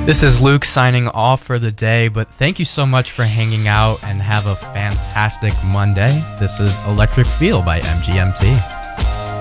This is Luke signing off for the day, but thank you so much for hanging out and have a fantastic Monday. This is Electric Feel by MGMT.